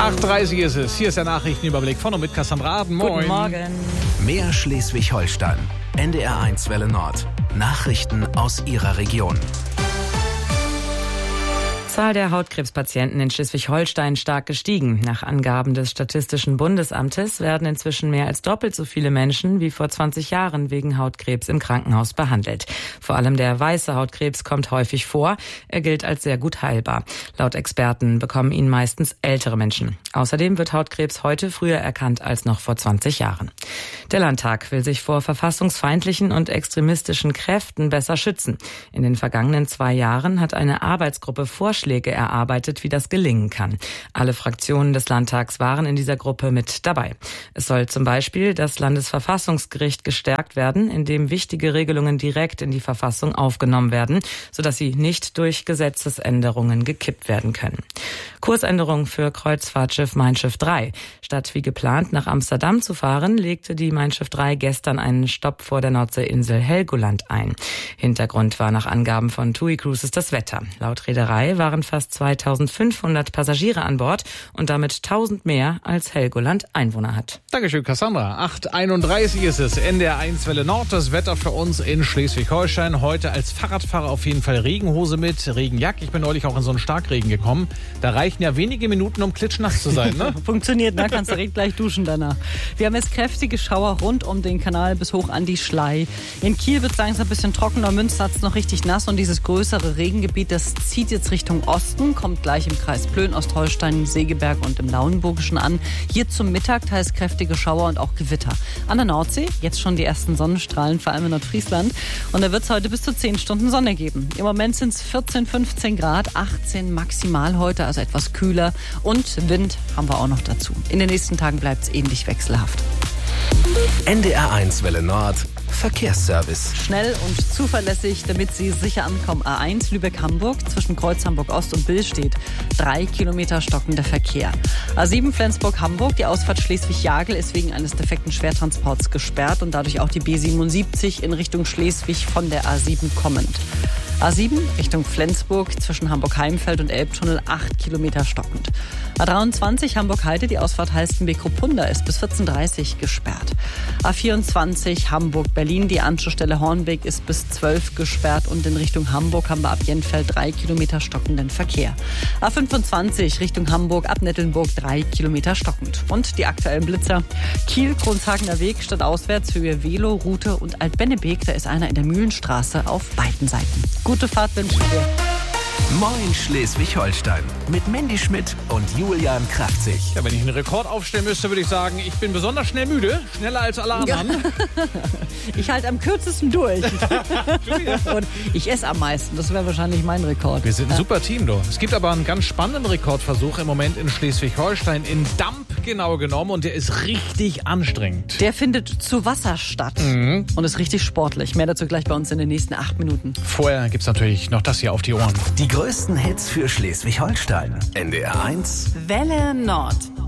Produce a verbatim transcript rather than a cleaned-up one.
acht Uhr dreißig ist es. Hier ist der Nachrichtenüberblick von und mit Cassandra Aden. Moin. Guten Morgen. Mehr Schleswig-Holstein. N D R eins Welle Nord. Nachrichten aus Ihrer Region. Die Zahl der Hautkrebspatienten in Schleswig-Holstein stark gestiegen. Nach Angaben des Statistischen Bundesamtes werden inzwischen mehr als doppelt so viele Menschen wie vor zwanzig Jahren wegen Hautkrebs im Krankenhaus behandelt. Vor allem der weiße Hautkrebs kommt häufig vor. Er gilt als sehr gut heilbar. Laut Experten bekommen ihn meistens ältere Menschen. Außerdem wird Hautkrebs heute früher erkannt als noch vor zwanzig Jahren. Der Landtag will sich vor verfassungsfeindlichen und extremistischen Kräften besser schützen. In den vergangenen zwei Jahren hat eine Arbeitsgruppe Vorschläge erarbeitet, wie das gelingen kann. Alle Fraktionen des Landtags waren in dieser Gruppe mit dabei. Es soll zum Beispiel das Landesverfassungsgericht gestärkt werden, indem wichtige Regelungen direkt in die Verfassung aufgenommen werden, sodass sie nicht durch Gesetzesänderungen gekippt werden können. Kursänderung für Kreuzfahrtschiff Mein Schiff drei. Statt wie geplant nach Amsterdam zu fahren, legte die Mein Schiff drei gestern einen Stopp vor der Nordseeinsel Helgoland ein. Hintergrund war nach Angaben von T U I Cruises das Wetter. Laut Reederei waren fast zweitausendfünfhundert Passagiere an Bord und damit tausend mehr als Helgoland Einwohner hat. Dankeschön, Cassandra. acht Uhr einunddreißig ist es. N D R eins Welle Nord. Das Wetter für uns in Schleswig-Holstein. Heute als Fahrradfahrer auf jeden Fall Regenhose mit, Regenjack. Ich bin neulich auch in so einen Starkregen gekommen. Da reichen ja wenige Minuten, um klitschnass zu sein, ne? Funktioniert, ne? Kannst du direkt gleich duschen danach. Wir haben jetzt kräftige Schauer rund um den Kanal bis hoch an die Schlei. In Kiel wird es langsam ein bisschen trockener, Münster hat es noch richtig nass und dieses größere Regengebiet, das zieht jetzt Richtung Osten, kommt gleich im Kreis Plön, Ostholstein, Segeberg und im Lauenburgischen an. Hier zum Mittag teils kräftige Schauer und auch Gewitter. An der Nordsee jetzt schon die ersten Sonnenstrahlen, vor allem in Nordfriesland. Und da wird es heute bis zu zehn Stunden Sonne geben. Im Moment sind es vierzehn, fünfzehn Grad, achtzehn maximal heute, also etwas kühler. Und Wind haben wir auch noch dazu. In den nächsten Tagen bleibt es ähnlich wechselhaft. N D R eins Welle Nord. Verkehrsservice. Schnell und zuverlässig, damit Sie sicher ankommen. A eins Lübeck-Hamburg zwischen Kreuz Hamburg-Ost und Bill steht drei Kilometer stockender Verkehr. A sieben Flensburg-Hamburg, die Ausfahrt Schleswig-Jagel ist wegen eines defekten Schwertransports gesperrt und dadurch auch die B siebenundsiebzig in Richtung Schleswig von der A sieben kommend. A sieben Richtung Flensburg zwischen Hamburg-Heimfeld und Elbtunnel acht Kilometer stockend. A dreiundzwanzig Hamburg-Heide, die Ausfahrt Halstenbek-Ruppunda ist bis vierzehn Uhr dreißig gesperrt. A vierundzwanzig Hamburg-Berlin, die Anschlussstelle Hornbeck ist bis zwölf gesperrt und in Richtung Hamburg haben wir ab Jenfeld drei Kilometer stockenden Verkehr. A fünfundzwanzig Richtung Hamburg ab Nettelnburg drei Kilometer stockend. Und die aktuellen Blitzer. Kiel, Kronshagener Weg statt auswärts für Velo, Route und Altbennebeek, da ist einer in der Mühlenstraße auf beiden Seiten. Gute Fahrt wünschen wir. Moin Schleswig-Holstein mit Mandy Schmidt und Julian Kraftzig. Ja, wenn ich einen Rekord aufstellen müsste, würde ich sagen, ich bin besonders schnell müde. Schneller als alle anderen. Ja. Ich halte am kürzesten durch. Und ich esse am meisten. Das wäre wahrscheinlich mein Rekord. Wir sind ein ja. super Team, du. Es gibt aber einen ganz spannenden Rekordversuch im Moment in Schleswig-Holstein. In Damp genau genommen. Und der ist richtig anstrengend. Der findet zu Wasser statt. Mhm. Und ist richtig sportlich. Mehr dazu gleich bei uns in den nächsten acht Minuten. Vorher gibt es natürlich noch das hier auf die Ohren. Die größten Hits für Schleswig-Holstein. N D R eins Welle Nord.